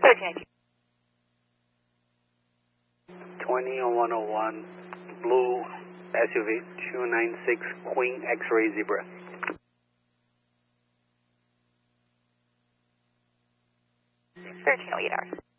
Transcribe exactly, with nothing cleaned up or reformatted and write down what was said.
twenty on one oh one, blue S U V, two nine six, Queen X-ray Zebra. thirteen oh eight hours.